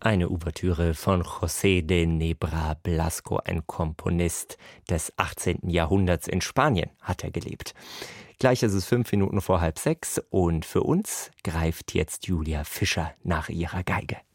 Eine Ouvertüre von José de Nebra Blasco, ein Komponist des 18. Jahrhunderts. In Spanien hat er gelebt. Gleich ist es 5 Minuten vor 5:30 und für uns greift jetzt Julia Fischer nach ihrer Geige.